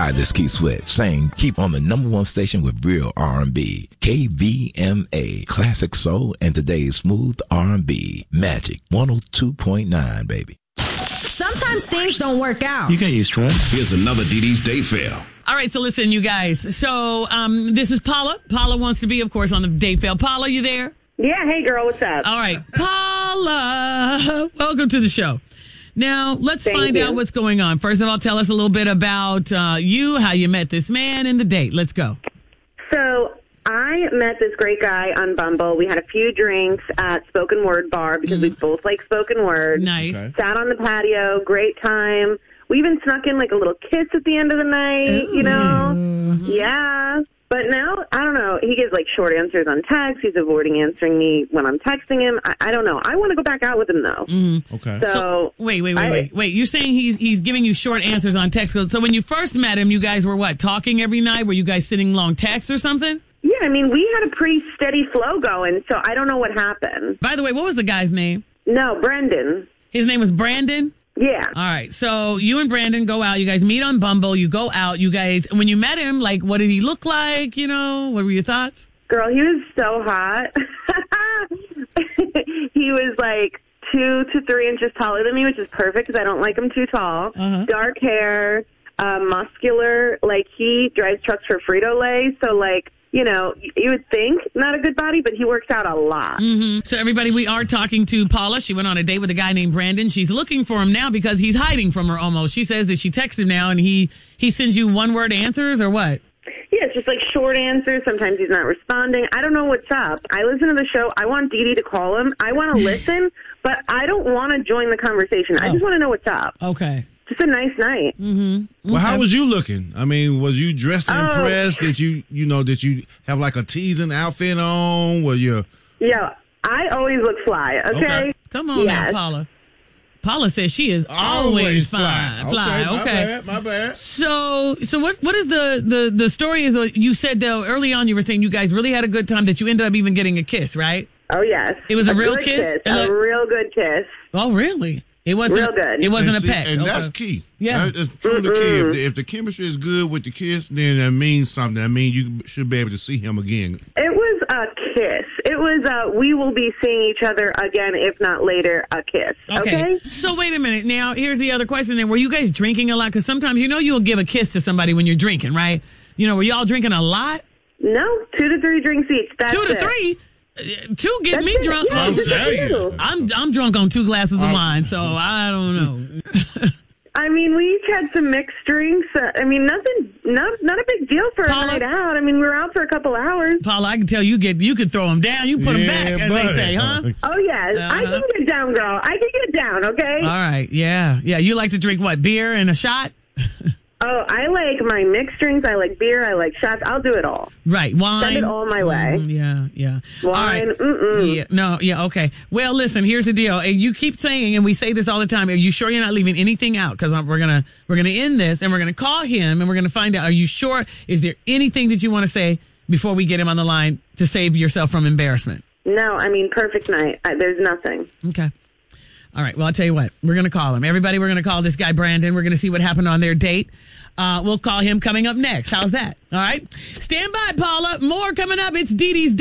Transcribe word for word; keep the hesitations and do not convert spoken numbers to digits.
Hi, this is Keith Sweat saying keep on the number one station with real R and B. K V M A, classic soul and today's smooth R and B. Magic one oh two point nine, baby. Sometimes things don't work out. You get used to it. Here's another Dee Dee's Date Fail. All right, so listen, you guys. So um, this is Paula. Paula wants to be, of course, on the Date Fail. Paula, you there? Yeah, hey girl, what's up? All right, Paula, welcome to the show. Now, let's Thank find you. out what's going on. First of all, tell us a little bit about uh, you, how you met this man, and the date. Let's go. So I met this great guy on Bumble. We had a few drinks at Spoken Word Bar because we both like spoken word. Nice. Okay. Sat on the patio, great time. We even snuck in like a little kiss at the end of the night, you know? Yeah. But now, I don't know, he gives like short answers on text. He's avoiding answering me when I'm texting him. I, I don't know. I want to go back out with him though. Okay. So, So, wait, wait, wait, I- wait. Wait, you're saying he's he's giving you short answers on text. So when you first met him, you guys were what, talking every night? Were you guys sitting long texts or something? yeah, I mean, we had a pretty steady flow going, so I don't know what happened. By the way, what was the guy's name? No, Brendan. His name was Brandon? Yeah. All right. So you and Brandon go out. You guys meet on Bumble. You go out. You guys, when you met him, like, what did he look like? You know, what were your thoughts? Girl, he was so hot. He was like two to three inches taller than me, which is perfect because I don't like him too tall. Uh-huh. Dark hair, uh, muscular. Like, he drives trucks for Frito-Lay, so, like, you know, you would think not a good body, but he works out a lot. Mm-hmm. So everybody, we are talking to Paula. She went on a date with a guy named Brandon. She's looking for him now because he's hiding from her almost. She says that she texts him now and he, he sends you one-word answers or what? Yeah, it's just like short answers. Sometimes he's not responding. I don't know what's up. I listen to the show. I want Dee Dee to call him. I want to listen, but I don't want to join the conversation. I Oh. just want to know what's up. Okay. Just a nice night. Well, how was you looking? I mean, was you dressed and Oh. impressed? Did you, you know, did you have like a teasing outfit on? Were you? Yeah, I always look fly, okay? Okay. Come on Yes. now, Paula. Paula says she is always, fine. Fly. My Okay. bad. My bad. So, so what? What is the the the story? Is uh, you said though early on you were saying you guys really had a good time that you ended up even getting a kiss, right? Oh, yes. It was a real good kiss? A And look- real good kiss. Oh, really? It wasn't Real good. It wasn't and a see- peck. and Okay. that's key. Yeah. That- that's truly key. If the, if the chemistry is good with the kiss, then that means something. That means you should be able to see him again. It was a kiss. It was a, we will be seeing each other again, if not later, a kiss. Okay? So wait a minute. Now here's the other question. Then were you guys drinking a lot? Because sometimes you know you'll give a kiss to somebody when you're drinking, right? You know, were y'all drinking a lot? No, two to three drinks each. That's Two to it. three. Uh, Two get That's me it. drunk. Yeah, I'm just a telling you. few. I'm I'm drunk on two glasses of I'm- wine, so I don't know. I mean, we each had some mixed drinks. Uh, I mean, nothing, not not a big deal for Paula? a night out. I mean, we were out for a couple hours. Paula, I can tell you get you could throw them down, you put them Yeah, back, as buddy. they say, huh? Oh, yes. I Uh-huh. can get down, girl. I can get down, okay? All right, yeah, yeah. You like to drink what? Beer and a shot? Oh, I like my mixed drinks. I like beer. I like shots. I'll do it all. Right, wine. Send it all my way. Mm, yeah, yeah. All Wine, right. mm-mm. Yeah, no, yeah, okay. Well, listen, here's the deal. And you keep saying, and we say this all the time. Are you sure you're not leaving anything out? Because we're gonna we're gonna end this, and we're gonna call him, and we're gonna find out. Are you sure? Is there anything that you want to say before we get him on the line to save yourself from embarrassment? No, I mean, perfect night. I, there's nothing. Okay. All right. Well, I'll tell you what. We're going to call him. Everybody, we're going to call this guy Brandon. We're going to see what happened on their date. Uh, we'll call him coming up next. How's that? All right. Stand by, Paula. More coming up. It's Dee Dee's